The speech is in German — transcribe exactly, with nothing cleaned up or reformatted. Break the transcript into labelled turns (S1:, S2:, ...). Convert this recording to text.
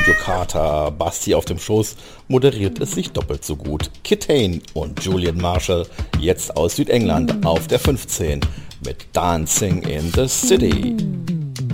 S1: Studio Carter, Basti auf dem Schoß, moderiert es sich doppelt so gut. Kit Hain und Julian Marshall, jetzt aus Südengland, auf der fünfzehn mit Dancing in the City.